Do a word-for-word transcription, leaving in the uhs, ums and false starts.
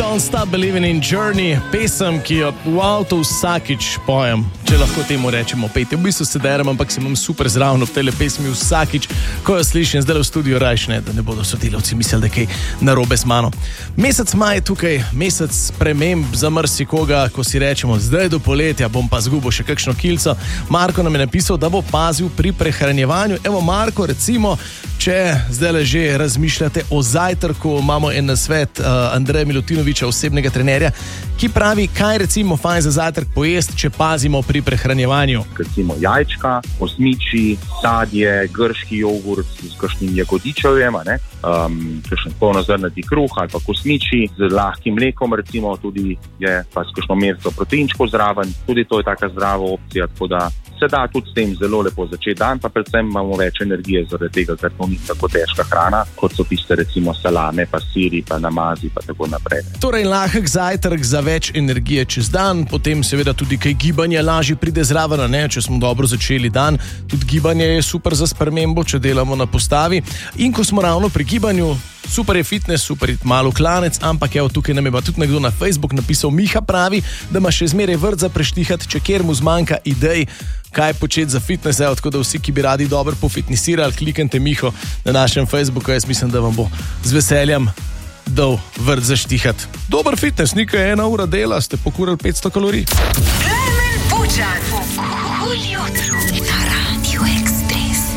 Don't Stop Believing in Journey, pesem, ki jo v avtu vsakič pojem, če lahko temu rečemo peti. V bistvu se derem, ampak se imam super zraven ob tele pesmi vsakič, ko jo slišim. Zdaj v studiu rajš ne, da ne bodo sodelavci mislili, da kaj narobe z mano. Mesec maj je tukaj, mesec sprememb za marsikoga, ko si rečemo, zdaj do poletja bom pa zgubil še kakšno kilco. Marko nam je napisal, da bo pazil pri prehranjevanju. Evo Marko, recimo, če zdaj že razmišljate o zajtrku, imamo en nasvet uh, Andreja Milutinoviča, osebnega trenerja, ki pravi, kaj recimo fajn za zajtrk pojesti, če pazimo pri prehranjevanju. Recimo jajčka, osmiči, sadje, grški jogurt s kakšnim jagodičevjem, um, kakšen polnozrnati kruh ali pa kosmiči z lahkim mlekom, recimo tudi je pa s kakšno mezdo proteinčko zraven, tudi to je taka zdrava opcija, tako da se da tudi s tem zelo lepo začeti dan, pa predvsem imamo več energije zaradi tega, ker to ni tako težka hrana, kot so tiste recimo salame, pa siri, pa namazi, pa tako naprej. Torej lahek zajtrk za več energije čez dan, potem seveda tudi kaj gibanja lažje pride zraven, ne, če smo dobro začeli dan, tudi gibanje je super za spremembo, če delamo na postavi. In ko smo ravno pri gibanju, super je fitness, super je malo klanec, ampak evo, tukaj nam je pa tudi nekdo na Facebook napisal, Miha pravi, da ima še zmeraj vrt za preštihati, če kjer mu zmanjka idej, kaj početi za fitness, evo, tako da vsi, ki bi radi dobro pofitnessirali, kliknite Miho na našem Facebooku, jaz mislim, da vam bo z veseljem dal vrt za štihati. Dober fitness, nekaj ena ura dela, ste pokurali petsto kalorij. Klemen Bučan.